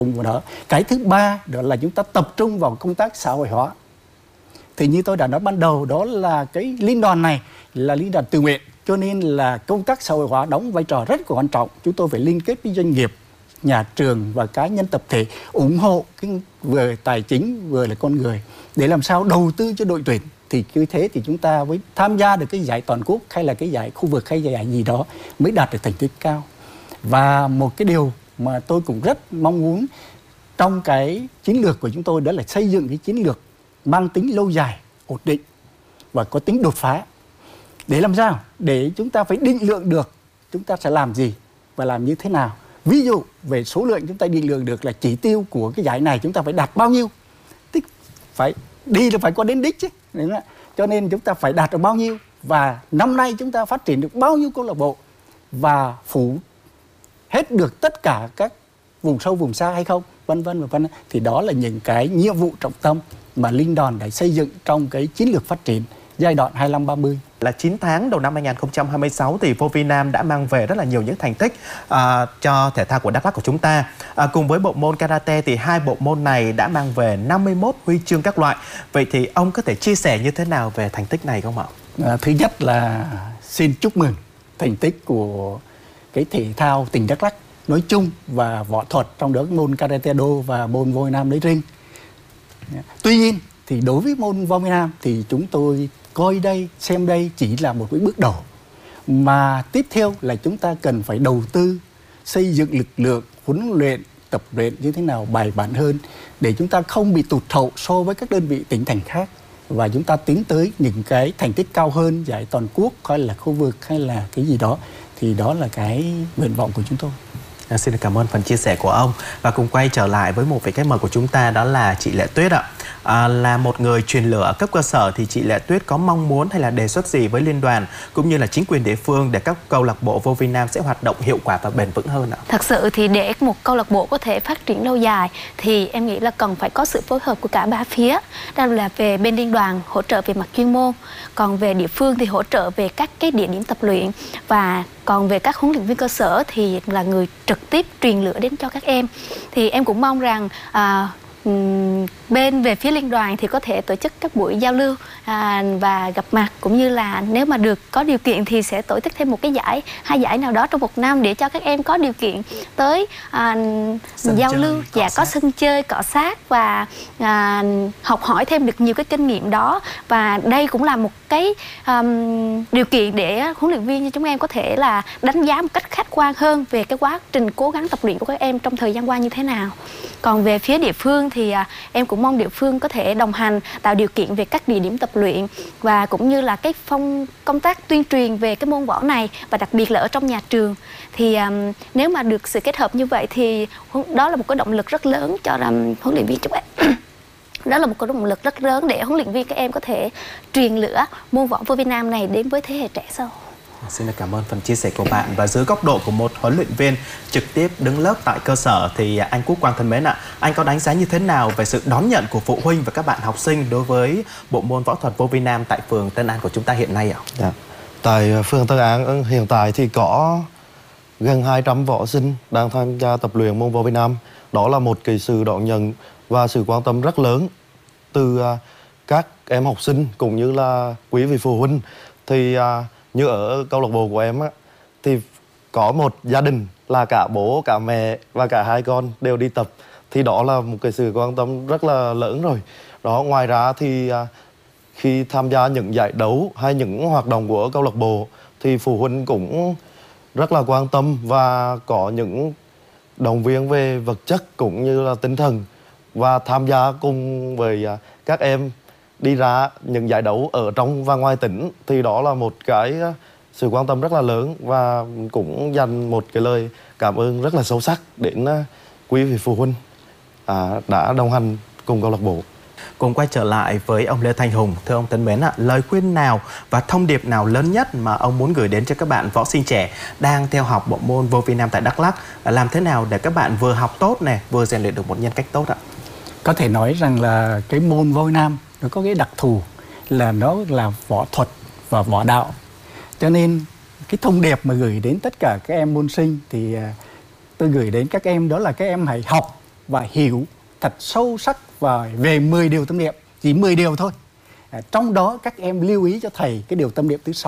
vào đó. Cái thứ ba đó là chúng ta tập trung vào công tác xã hội hóa. Thì như tôi đã nói ban đầu, đó là cái liên đoàn này là liên đoàn tự nguyện, cho nên là công tác xã hội hóa đóng vai trò rất quan trọng. Chúng tôi phải liên kết với doanh nghiệp, nhà trường và cá nhân tập thể ủng hộ vừa tài chính vừa là con người để làm sao đầu tư cho đội tuyển. Thì như thế thì chúng ta mới tham gia được cái giải toàn quốc hay là cái giải khu vực hay giải gì đó mới đạt được thành tích cao. Và một cái điều mà tôi cũng rất mong muốn trong cái chiến lược của chúng tôi đó là xây dựng cái chiến lược mang tính lâu dài, ổn định và có tính đột phá. Để làm sao? Để chúng ta phải định lượng được chúng ta sẽ làm gì và làm như thế nào. Ví dụ về số lượng chúng ta định lượng được là chỉ tiêu của cái giải này chúng ta phải đạt bao nhiêu. Tức phải đi là phải có đến đích chứ. Đúng không? Cho nên chúng ta phải đạt được bao nhiêu. Và năm nay chúng ta phát triển được bao nhiêu câu lạc bộ và phủ hết được tất cả các vùng sâu vùng xa hay không, vân vân và vân. Thì đó là những cái nhiệm vụ trọng tâm mà Liên đoàn đã xây dựng trong cái chiến lược phát triển giai đoạn 25-30. Là 9 tháng đầu năm 2026 thì Vô Vi Nam đã mang về rất là nhiều những thành tích cho thể thao của Đắk Lắk của chúng ta. Cùng với bộ môn karate thì hai bộ môn này đã mang về 51 huy chương các loại. Vậy thì ông có thể chia sẻ như thế nào về thành tích này không ạ? Thứ nhất là xin chúc mừng thành tích của cái thể thao tỉnh Đắk Lắk nói chung và võ thuật, trong đó môn karate do và môn Vô Vi Nam nói riêng. Tuy nhiên thì đối với môn Vô Vi Nam thì chúng tôi coi đây, xem đây chỉ là một cái bước đầu, mà tiếp theo là chúng ta cần phải đầu tư xây dựng lực lượng huấn luyện, tập luyện như thế nào bài bản hơn để chúng ta không bị tụt hậu so với các đơn vị tỉnh thành khác, và chúng ta tiến tới những cái thành tích cao hơn, giải toàn quốc hay là khu vực hay là cái gì đó. Thì đó là cái nguyện vọng của chúng tôi. Xin cảm ơn phần chia sẻ của ông. Và cùng quay trở lại với một vị khách mời của chúng ta, đó là chị Lệ Tuyết ạ. Là một người truyền lửa ở cấp cơ sở thì chị Lệ Tuyết có mong muốn hay là đề xuất gì với liên đoàn cũng như là chính quyền địa phương để các câu lạc bộ Vô Vi Nam sẽ hoạt động hiệu quả và bền vững hơn ạ? Thật sự thì để một câu lạc bộ có thể phát triển lâu dài thì em nghĩ là cần phải có sự phối hợp của cả ba phía. Đó là về bên liên đoàn hỗ trợ về mặt chuyên môn, còn về địa phương thì hỗ trợ về các cái địa điểm tập luyện, và còn về các huấn luyện viên cơ sở thì là người trực tiếp truyền lửa đến cho các em. Thì em cũng mong rằng bên về phía liên đoàn thì có thể tổ chức các buổi giao lưu và gặp mặt, cũng như là nếu mà được có điều kiện thì sẽ tổ chức thêm một cái giải, hai giải nào đó trong một năm để cho các em có điều kiện tới giao lưu và có sân chơi cọ sát và học hỏi thêm được nhiều cái kinh nghiệm đó. Và đây cũng là một cái điều kiện để huấn luyện viên như chúng em có thể là đánh giá một cách khách quan hơn về cái quá trình cố gắng tập luyện của các em trong thời gian qua như thế nào. Còn về phía địa phương thì em cũng mong địa phương có thể đồng hành, tạo điều kiện về các địa điểm tập luyện và cũng như là cái công tác tuyên truyền về cái môn võ này, và đặc biệt là ở trong nhà trường. Thì nếu mà được sự kết hợp như vậy thì đó là một cái động lực rất lớn cho huấn luyện viên chúng em. Đó là một cái động lực rất lớn để huấn luyện viên các em có thể truyền lửa môn võ Vô Vi Nam này đến với thế hệ trẻ sau. Xin cảm ơn phần chia sẻ của bạn. Và dưới góc độ của một huấn luyện viên trực tiếp đứng lớp tại cơ sở thì anh Quốc Quang thân mến ạ, anh có đánh giá như thế nào về sự đón nhận của phụ huynh và các bạn học sinh đối với bộ môn võ thuật Vô Vi Nam tại phường Tân An của chúng ta hiện nay ạ? Tại phường Tân An hiện tại thì có gần 200 võ sinh đang tham gia tập luyện môn Vô Vi Nam. Đó là một cái sự đón nhận và sự quan tâm rất lớn từ các em học sinh cũng như là quý vị phụ huynh. Thì như ở câu lạc bộ của em thì có một gia đình là cả bố, cả mẹ và cả hai con đều đi tập. Thì đó là một cái sự quan tâm rất là lớn rồi. Đó, ngoài ra thì khi tham gia những giải đấu hay những hoạt động của câu lạc bộ thì phụ huynh cũng rất là quan tâm và có những động viên về vật chất cũng như là tinh thần, và tham gia cùng với các em đi ra những giải đấu ở trong và ngoài tỉnh. Thì đó là một cái sự quan tâm rất là lớn, và cũng dành một cái lời cảm ơn rất là sâu sắc đến quý vị phụ huynh đã đồng hành cùng câu lạc bộ. Cùng quay trở lại với ông Lê Thanh Hùng. Thưa ông thân mến ạ, lời khuyên nào và thông điệp nào lớn nhất mà ông muốn gửi đến cho các bạn võ sinh trẻ đang theo học bộ môn Vô Vi Nam tại Đắk Lắk? Làm thế nào để các bạn vừa học tốt này, vừa rèn luyện được một nhân cách tốt ạ? Có thể nói rằng là cái môn Vô Vi Nam nó có cái đặc thù là nó là võ thuật và võ đạo. Cho nên cái thông điệp mà gửi đến tất cả các em môn sinh thì tôi gửi đến các em đó là các em hãy học và hiểu thật sâu sắc về 10 điều tâm niệm, chỉ 10 điều thôi. Trong đó các em lưu ý cho thầy cái điều tâm niệm thứ 6.